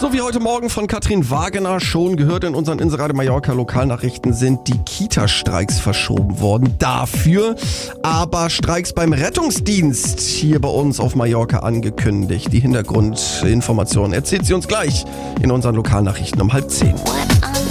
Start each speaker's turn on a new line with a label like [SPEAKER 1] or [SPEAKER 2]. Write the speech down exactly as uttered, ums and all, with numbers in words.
[SPEAKER 1] So wie heute Morgen von Katrin Wagener schon gehört in unseren Inseradio Mallorca Lokalnachrichten, sind die Kita-Streiks verschoben worden. Dafür aber Streiks beim Rettungsdienst hier bei uns auf Mallorca angekündigt. Die Hintergrundinformationen erzählt sie uns gleich in unseren Lokalnachrichten um halb zehn.